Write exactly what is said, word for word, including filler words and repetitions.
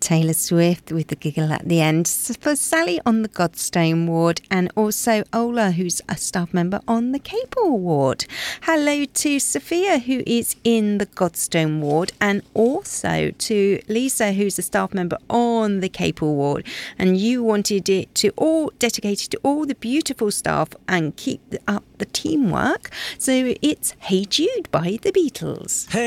Taylor Swift with the giggle at the end for Sally on the Godstone ward, and also Ola, who's a staff member on the Capel ward. Hello to Sophia, who is in the Godstone ward, and also to Lisa, who's a staff member on the Capel ward. And you wanted it to all dedicated to all the beautiful staff and keep up the teamwork. So it's Hey Jude by the Beatles. Hey